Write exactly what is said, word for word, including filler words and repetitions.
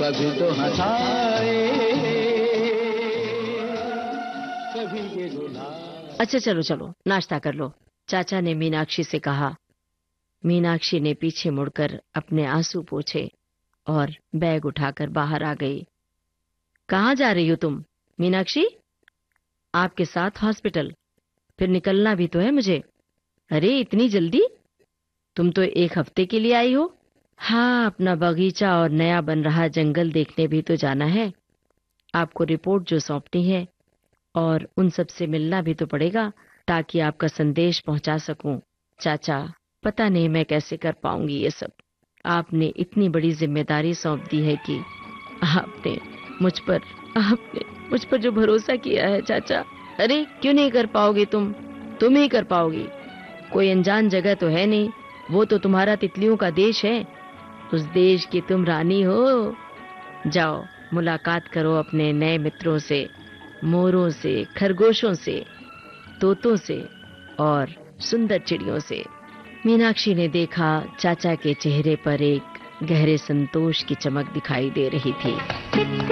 कभी तो हंसाए, कभी ये रुलाए। अच्छा चलो चलो नाश्ता कर लो, चाचा ने मीनाक्षी से कहा। मीनाक्षी ने पीछे मुड़कर अपने आंसू पोंछे और बैग उठाकर बाहर आ गई। कहाँ जा रही हो तुम, मीनाक्षी? आपके साथ हॉस्पिटल, फिर निकलना भी तो है मुझे। अरे इतनी जल्दी? तुम तो एक हफ्ते के लिए आई हो। हाँ, अपना बगीचा और नया बन रहा जंगल देखने भी तो जाना है। आपको रिपोर्ट जो सौंपनी है और उन सब से मिलना भी तो पड़ेगा, ताकि आपका संदेश पहुंचा सकूं। चाचा, पता नहीं मैं कैसे कर पाऊंगी ये सब। आपने इतनी बड़ी जिम्मेदारी सौंप दी है कि आपने मुझ पर आपने मुझ पर जो भरोसा किया है चाचा। अरे क्यों नहीं कर पाओगे तुम तुम ही कर पाओगी। कोई अनजान जगह तो है नहीं, वो तो तुम्हारा तितलियों का देश है। उस देश की तुम रानी हो। जाओ मुलाकात करो अपने नए मित्रों से, मोरों से, खरगोशों से, तोतों से और सुंदर चिड़ियों से। मीनाक्षी ने देखा चाचा के चेहरे पर एक गहरे संतोष की चमक दिखाई दे रही थी।